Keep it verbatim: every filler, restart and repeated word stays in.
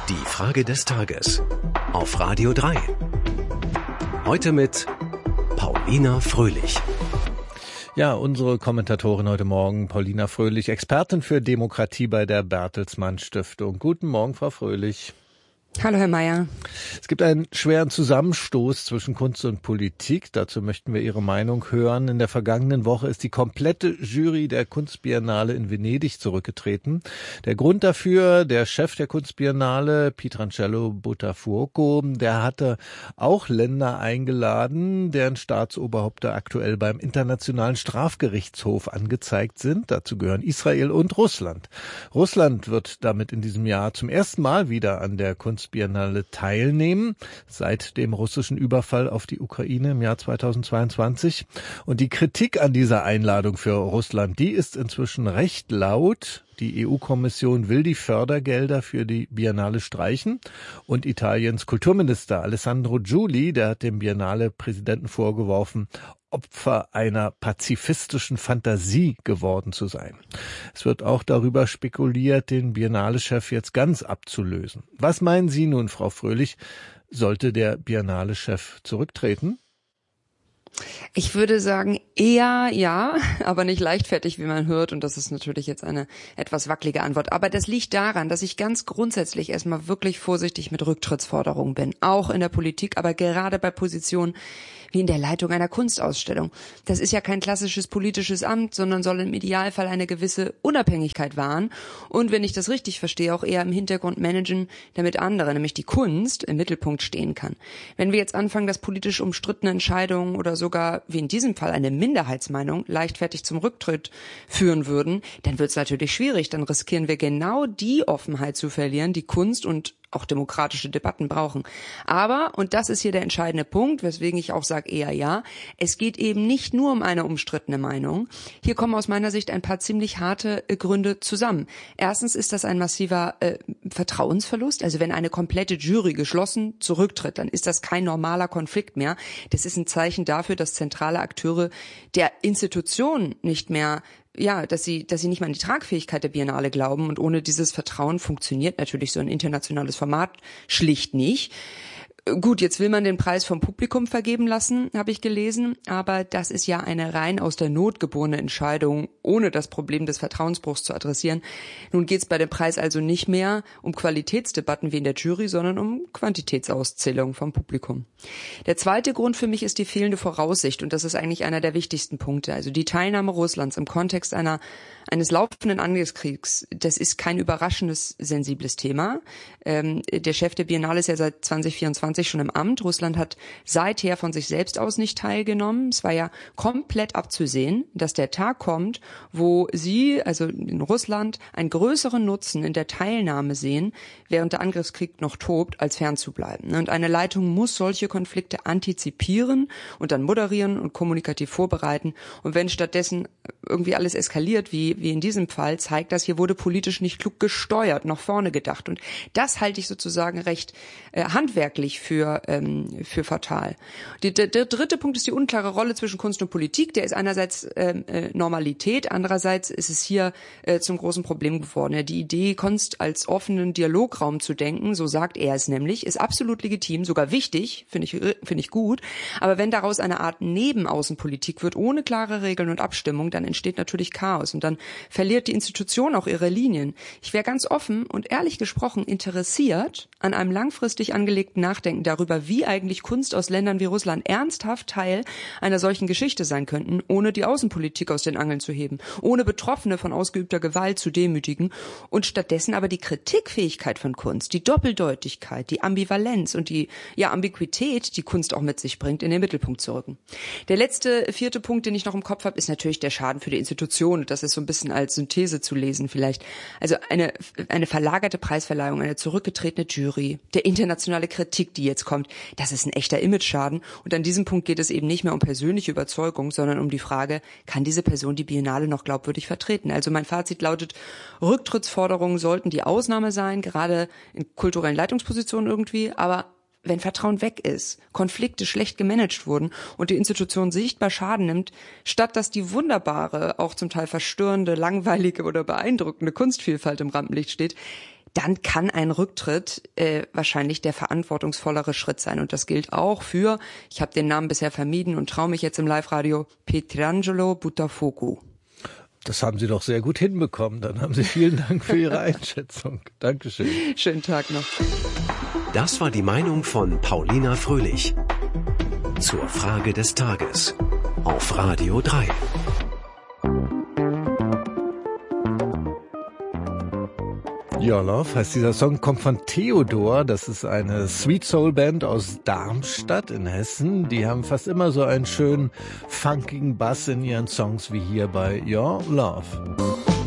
Die Frage des Tages auf Radio drei. Heute mit Paulina Fröhlich. Ja, unsere Kommentatorin heute Morgen, Paulina Fröhlich, Expertin für Demokratie bei der Bertelsmann Stiftung. Guten Morgen, Frau Fröhlich. Hallo, Herr Mayer. Es gibt einen schweren Zusammenstoß zwischen Kunst und Politik. Dazu möchten wir Ihre Meinung hören. In der vergangenen Woche ist die komplette Jury der Kunstbiennale in Venedig zurückgetreten. Der Grund dafür, der Chef der Kunstbiennale, Pietrancello Buttafuoco, der hatte auch Länder eingeladen, deren Staatsoberhäupter aktuell beim Internationalen Strafgerichtshof angezeigt sind. Dazu gehören Israel und Russland. Russland wird damit in diesem Jahr zum ersten Mal wieder an der Kunst Biennale teilnehmen, seit dem russischen Überfall auf die Ukraine im Jahr zweitausendzweiundzwanzig. Und die Kritik an dieser Einladung für Russland, die ist inzwischen recht laut. Die E U-Kommission will die Fördergelder für die Biennale streichen. Und Italiens Kulturminister Alessandro Giuli, der hat dem Biennale-Präsidenten vorgeworfen, Opfer einer pazifistischen Fantasie geworden zu sein. Es wird auch darüber spekuliert, den Biennale-Chef jetzt ganz abzulösen. Was meinen Sie nun, Frau Fröhlich? Sollte der Biennale-Chef zurücktreten? Ich würde sagen, eher ja, aber nicht leichtfertig, wie man hört. Und das ist natürlich jetzt eine etwas wackelige Antwort. Aber das liegt daran, dass ich ganz grundsätzlich erstmal wirklich vorsichtig mit Rücktrittsforderungen bin. Auch in der Politik, aber gerade bei Positionen wie in der Leitung einer Kunstausstellung. Das ist ja kein klassisches politisches Amt, sondern soll im Idealfall eine gewisse Unabhängigkeit wahren. Und wenn ich das richtig verstehe, auch eher im Hintergrund managen, damit andere, nämlich die Kunst, im Mittelpunkt stehen kann. Wenn wir jetzt anfangen, dass politisch umstrittene Entscheidungen oder sogar, wie in diesem Fall, eine Minderheitsmeinung leichtfertig zum Rücktritt führen würden, dann wird es natürlich schwierig. Dann riskieren wir genau die Offenheit zu verlieren, die Kunst und auch demokratische Debatten brauchen. Aber, und das ist hier der entscheidende Punkt, weswegen ich auch sage eher ja, es geht eben nicht nur um eine umstrittene Meinung. Hier kommen aus meiner Sicht ein paar ziemlich harte äh, Gründe zusammen. Erstens ist das ein massiver äh, Vertrauensverlust. Also wenn eine komplette Jury geschlossen zurücktritt, dann ist das kein normaler Konflikt mehr. Das ist ein Zeichen dafür, dass zentrale Akteure der Institution nicht mehr ja, dass sie, dass sie nicht mal an die Tragfähigkeit der Biennale glauben, und ohne dieses Vertrauen funktioniert natürlich so ein internationales Format schlicht nicht. Gut, jetzt will man den Preis vom Publikum vergeben lassen, habe ich gelesen, aber das ist ja eine rein aus der Not geborene Entscheidung, ohne das Problem des Vertrauensbruchs zu adressieren. Nun geht es bei dem Preis also nicht mehr um Qualitätsdebatten wie in der Jury, sondern um Quantitätsauszählung vom Publikum. Der zweite Grund für mich ist die fehlende Voraussicht, und das ist eigentlich einer der wichtigsten Punkte. Also die Teilnahme Russlands im Kontext einer eines laufenden Angriffskriegs, das ist kein überraschendes, sensibles Thema. Ähm, der Chef der Biennale ist ja seit zweitausendvierundzwanzig schon im Amt. Russland hat seither von sich selbst aus nicht teilgenommen. Es war ja komplett abzusehen, dass der Tag kommt, wo sie, also in Russland, einen größeren Nutzen in der Teilnahme sehen, während der Angriffskrieg noch tobt, als fernzubleiben. Und eine Leitung muss solche Konflikte antizipieren und dann moderieren und kommunikativ vorbereiten. Und wenn stattdessen irgendwie alles eskaliert, wie wie in diesem Fall, zeigt das, hier wurde politisch nicht klug gesteuert, nach vorne gedacht. Und das halte ich sozusagen recht äh, handwerklich für ähm, für fatal. Die, der, der dritte Punkt ist die unklare Rolle zwischen Kunst und Politik. Der ist einerseits ähm, äh, Normalität, andererseits ist es hier äh, zum großen Problem geworden. Ja, die Idee, Kunst als offenen Dialograum zu denken, so sagt er es nämlich, ist absolut legitim, sogar wichtig, finde ich finde ich gut. Aber wenn daraus eine Art Nebenaußenpolitik wird, ohne klare Regeln und Abstimmung, dann entsteht natürlich Chaos und dann verliert die Institution auch ihre Linien. Ich wäre ganz offen und ehrlich gesprochen interessiert an einem langfristig angelegten Nachdenken darüber, wie eigentlich Kunst aus Ländern wie Russland ernsthaft Teil einer solchen Geschichte sein könnten, ohne die Außenpolitik aus den Angeln zu heben, ohne Betroffene von ausgeübter Gewalt zu demütigen und stattdessen aber die Kritikfähigkeit von Kunst, die Doppeldeutigkeit, die Ambivalenz und die ja, Ambiguität, die Kunst auch mit sich bringt, in den Mittelpunkt zu rücken. Der letzte, vierte Punkt, den ich noch im Kopf habe, ist natürlich der Schaden für die Institution. Das ist so ein bisschen als Synthese zu lesen vielleicht. Also eine eine verlagerte Preisverleihung, eine zurückgetretene Jury, der internationale Kritik, die jetzt kommt, das ist ein echter Imageschaden. Und an diesem Punkt geht es eben nicht mehr um persönliche Überzeugung, sondern um die Frage, kann diese Person die Biennale noch glaubwürdig vertreten? Also mein Fazit lautet, Rücktrittsforderungen sollten die Ausnahme sein, gerade in kulturellen Leitungspositionen irgendwie, aber wenn Vertrauen weg ist, Konflikte schlecht gemanagt wurden und die Institution sichtbar Schaden nimmt, statt dass die wunderbare, auch zum Teil verstörende, langweilige oder beeindruckende Kunstvielfalt im Rampenlicht steht, dann kann ein Rücktritt äh, wahrscheinlich der verantwortungsvollere Schritt sein. Und das gilt auch für, ich habe den Namen bisher vermieden und traue mich jetzt im Live-Radio, Pietrangelo Buttafuoco. Das haben Sie doch sehr gut hinbekommen. Dann haben Sie vielen Dank für Ihre Einschätzung. Dankeschön. Schönen Tag noch. Das war die Meinung von Paulina Fröhlich zur Frage des Tages auf Radio drei. Your Love heißt dieser Song, kommt von Theodor. Das ist eine Sweet Soul Band aus Darmstadt in Hessen. Die haben fast immer so einen schönen funkigen Bass in ihren Songs wie hier bei Your Love.